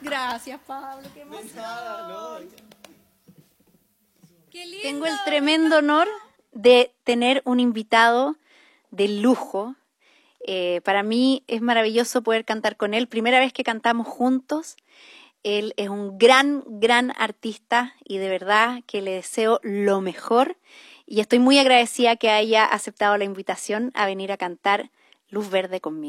Gracias, Pablo, qué emoción. Qué lindo. Tengo el tremendo honor de tener un invitado de lujo. Para mí es maravilloso poder cantar con él. Primera vez que cantamos juntos. Él es un gran artista y de verdad que le deseo lo mejor. Y estoy muy agradecida que haya aceptado la invitación a venir a cantar Luz Verde conmigo.